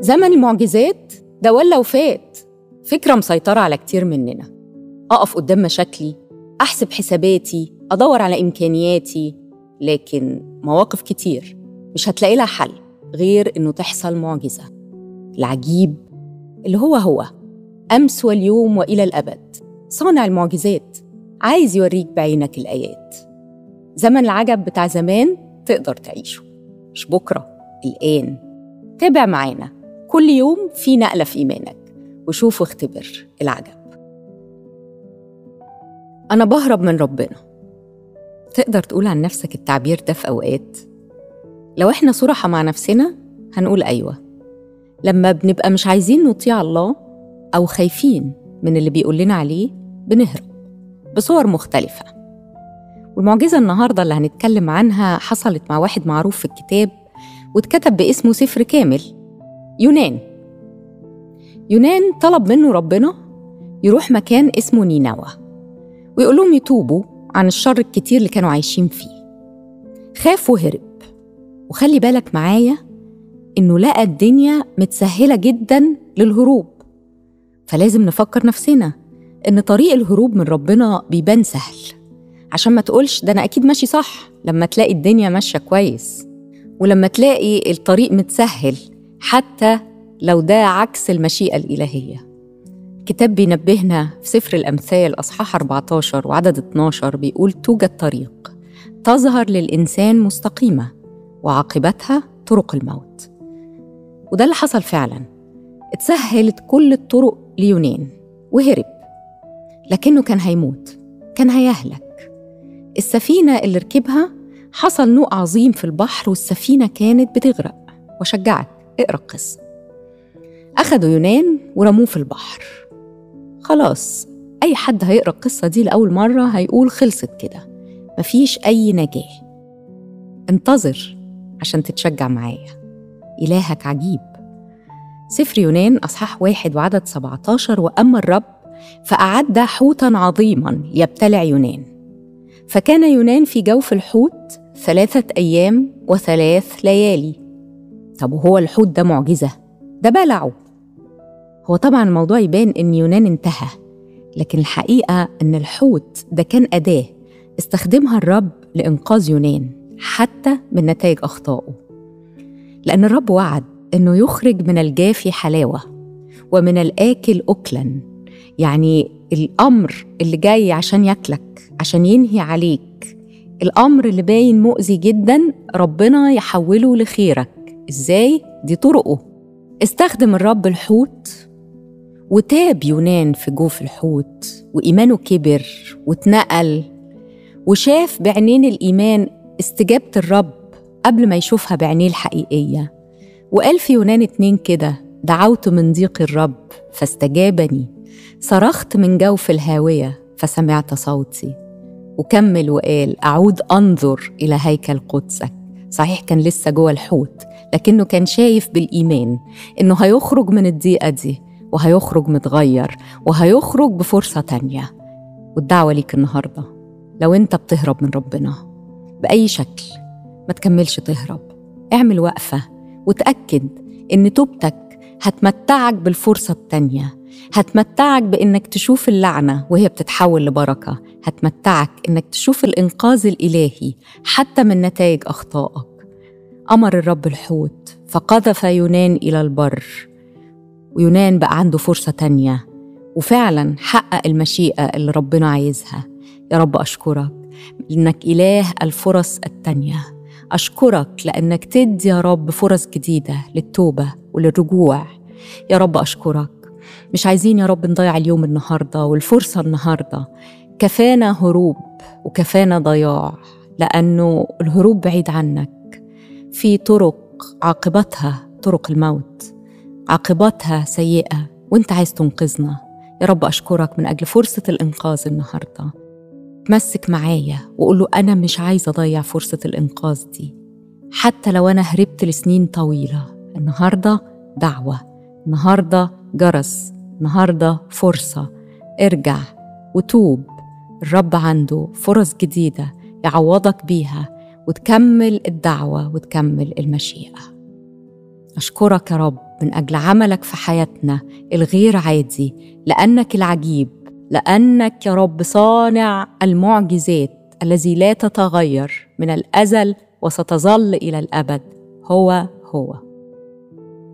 زمن المعجزات ده ولا وفات، فكرة مسيطرة على كتير مننا. أقف قدام مشاكلي، أحسب حساباتي، أدور على إمكانياتي، لكن مواقف كتير مش هتلاقي لها حل غير إنه تحصل معجزة. العجيب اللي هو أمس واليوم وإلى الأبد، صانع المعجزات عايز يوريك بعينك الآيات. زمن العجب بتاع زمان تقدر تعيشه، مش بكرة، الآن. تابع معانا كل يوم في نقلة في إيمانك، وشوف واختبر العجب. أنا بهرب من ربنا. تقدر تقول عن نفسك التعبير ده في أوقات؟ لو إحنا صراحة مع نفسنا هنقول أيوة. لما بنبقى مش عايزين نطيع الله أو خايفين من اللي بيقول لنا عليه بنهرب بصور مختلفة. والمعجزة النهاردة اللي هنتكلم عنها حصلت مع واحد معروف في الكتاب واتكتب باسمه سفر كامل، يونان طلب منه ربنا يروح مكان اسمه نينوى ويقول لهم يتوبوا عن الشر الكتير اللي كانوا عايشين فيه. خاف وهرب. وخلي بالك معايا إنه لقى الدنيا متسهلة جداً للهروب، فلازم نفكر نفسنا إن طريق الهروب من ربنا بيبان سهل، عشان ما تقولش ده أنا أكيد ماشي صح لما تلاقي الدنيا ماشية كويس، ولما تلاقي الطريق متسهل حتى لو ده عكس المشيئة الإلهية. الكتاب بينبهنا في سفر الأمثال أصحاح 14 وعدد 12 بيقول: توجد طريق تظهر للإنسان مستقيمة وعاقبتها طرق الموت. وده اللي حصل فعلا. اتسهلت كل الطرق ليونان وهرب، لكنه كان هيموت، كان هيهلك. السفينة اللي ركبها حصل نوء عظيم في البحر والسفينة كانت بتغرق. وشجعك اقرأ القصة. أخدوا يونان ورموه في البحر. خلاص، أي حد هيقرأ القصة دي لأول مرة هيقول خلصت كده، مفيش أي نجاة. انتظر عشان تتشجع معايا، إلهك عجيب. سفر يونان أصحاح 1 وعدد 17: وأما الرب فأعد حوتاً عظيماً يبتلع يونان، فكان يونان في جوف الحوت 3 أيام و3 ليالي. طب وهو الحوت ده معجزة؟ ده بلعه. هو طبعاً الموضوع يبان إن يونان انتهى، لكن الحقيقة إن الحوت ده كان أداة استخدمها الرب لإنقاذ يونان حتى من نتائج أخطائه. لأن الرب وعد إنه يخرج من الجافي حلاوة ومن الآكل أكلاً. يعني الأمر اللي جاي عشان ياكلك، عشان ينهي عليك، الأمر اللي باين مؤذي جداً، ربنا يحوله لخيرك. إزاي؟ دي طرقه. استخدم الرب الحوت وتاب يونان في جوف الحوت، وإيمانه كبر واتنقل وشاف بعينين الإيمان استجابة الرب قبل ما يشوفها بعينيه الحقيقية. وقال في يونان 2 كده: دعوت من ضيق الرب فاستجابني، صرخت من جوف الهاوية فسمعت صوتي. وكمل وقال: أعود أنظر إلى هيكل قدسك. صحيح كان لسه جوه الحوت، لكنه كان شايف بالإيمان إنه هيخرج من الضيقة دي، وهيخرج متغير، وهيخرج بفرصة تانية. والدعوة ليك النهاردة، لو أنت بتهرب من ربنا بأي شكل، ما تكملش تهرب. اعمل وقفة وتأكد إن توبتك هتمتعك بالفرصة التانية، هتمتعك بإنك تشوف اللعنة وهي بتتحول لبركة، هتمتعك إنك تشوف الإنقاذ الإلهي حتى من نتائج أخطائك. أمر الرب الحوت فقذف يونان إلى البر، ويونان بقى عنده فرصة تانية، وفعلا حقق المشيئة اللي ربنا عايزها. يا رب أشكرك لأنك إله الفرص التانية. أشكرك لأنك تدي يا رب فرص جديدة للتوبة وللرجوع. يا رب أشكرك. مش عايزين يا رب نضيع اليوم النهاردة والفرصة النهاردة. كفانا هروب وكفانا ضياع، لأنه الهروب بعيد عنك. في طرق عاقبتها طرق الموت، عاقبتها سيئة، وانت عايز تنقذنا. يا رب أشكرك من أجل فرصة الإنقاذ النهاردة. تمسك معايا وقول له أنا مش عايز أضيع فرصة الإنقاذ دي، حتى لو أنا هربت لسنين طويلة. النهاردة دعوة، النهاردة جرس، النهاردة فرصة. ارجع وتوب. الرب عنده فرص جديدة يعوضك بيها، وتكمل الدعوة وتكمل المشيئة. أشكرك يا رب من أجل عملك في حياتنا الغير عادي، لأنك العجيب، لأنك يا رب صانع المعجزات الذي لا تتغير من الأزل وستظل إلى الأبد هو